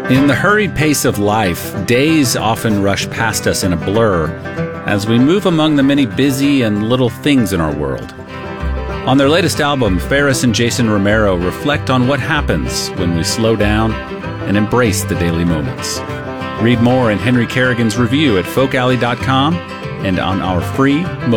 In the hurried pace of life, days often rush past us in a blur as we move among the many busy and little things in our world. On their latest album, Faris and Jason Romero reflect on what happens when we slow down and embrace the daily moments. Read more in Henry Kerrigan's review at folkalley.com and on our free